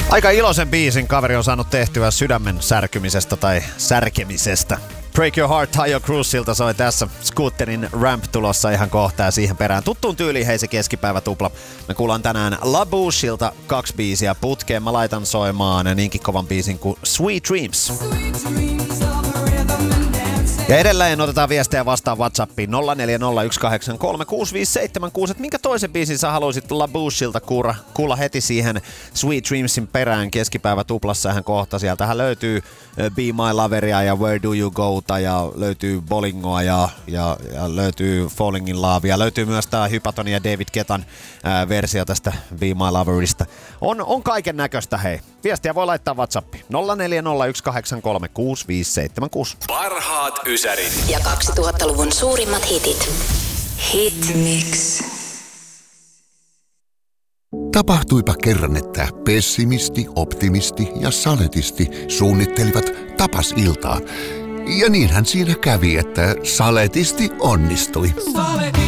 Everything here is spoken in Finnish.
Aika iloisen biisin kaveri on saanut tehtyä sydämen särkymisestä tai särkemisestä. Break Your Heart Taio Cruzilta soi tässä. Scooterin Ramp tulossa ihan kohta ja siihen perään tuttuun tyyliin hei se keskipäivä tupla. Me kuullaan tänään La Boucheilta 2 biisiä putkeen. Mä laitan soimaan niinkin kovan biisin kuin Sweet Dreams. Ja edelleen otetaan viestejä vastaan WhatsAppiin 0401836576, että minkä toisen biisin sä haluaisit La Boucheilta kuulla heti siihen Sweet Dreamsin perään keskipäivä tuplassa ihan kohta. Sieltähän löytyy Be My Loveria ja Where Do You Gota ja löytyy Bolingoa ja löytyy Falling in Love ja löytyy myös tää Hypatonin ja David Guettan versio tästä Be My Loverista. On kaiken näköistä hei. Viestiä voi laittaa WhatsAppiin 0401836576. Parhaat ysärit ja 2000-luvun suurimmat hitit. Hit Mix. Tapahtuipa kerran, että pessimisti, optimisti ja saletisti suunnittelivat tapasiltaa. Ja niinhän siinä kävi, että saletisti onnistui.